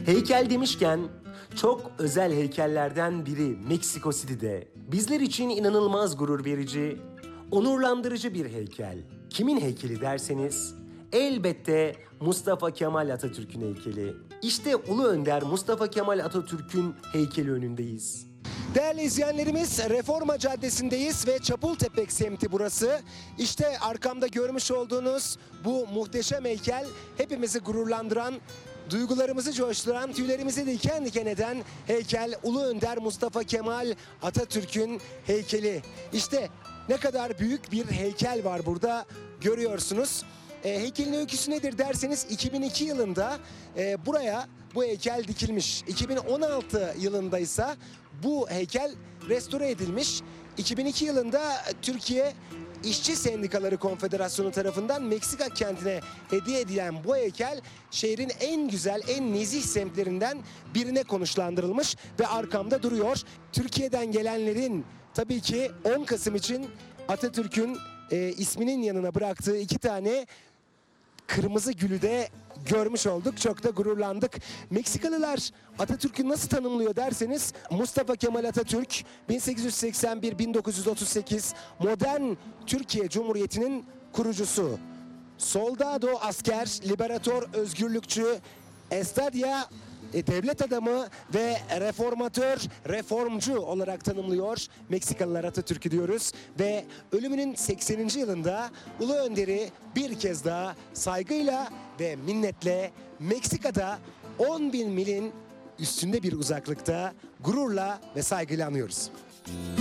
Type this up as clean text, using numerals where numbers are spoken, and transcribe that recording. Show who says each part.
Speaker 1: Heykel demişken çok özel heykellerden biri Meksiko City'de. Bizler için inanılmaz gurur verici, onurlandırıcı bir heykel. Kimin heykeli derseniz elbette Mustafa Kemal Atatürk'ün heykeli. İşte Ulu Önder Mustafa Kemal Atatürk'ün heykeli önündeyiz.
Speaker 2: Değerli izleyenlerimiz, Reforma Caddesi'ndeyiz ve Çapultepek semti burası. İşte arkamda görmüş olduğunuz bu muhteşem heykel hepimizi gururlandıran, duygularımızı coşturan, tüylerimizi diken diken eden heykel Ulu Önder Mustafa Kemal Atatürk'ün heykeli. İşte ne kadar büyük bir heykel var burada görüyorsunuz. Heykelin öyküsü nedir derseniz 2002 yılında buraya bu heykel dikilmiş. 2016 yılında ise bu heykel restore edilmiş. 2002 yılında Türkiye İşçi Sendikaları Konfederasyonu tarafından Meksika kentine hediye edilen bu heykel şehrin en güzel, en nezih semtlerinden birine konuşlandırılmış ve arkamda duruyor. Türkiye'den gelenlerin tabii ki 10 Kasım için Atatürk'ün isminin yanına bıraktığı 2 tane kırmızı gülü de görmüş olduk. Çok da gururlandık. Meksikalılar Atatürk'ü nasıl tanımlıyor derseniz Mustafa Kemal Atatürk 1881-1938 modern Türkiye Cumhuriyeti'nin kurucusu. Soldado asker, liberator özgürlükçü, estadya devlet adamı ve reformatör, reformcu olarak tanımlıyor Meksikalılar Atatürk'ü diyoruz. Ve ölümünün 80. yılında Ulu Önder'i bir kez daha saygıyla ve minnetle Meksika'da 10.000 milin üstünde bir uzaklıkta gururla ve saygıyla anıyoruz.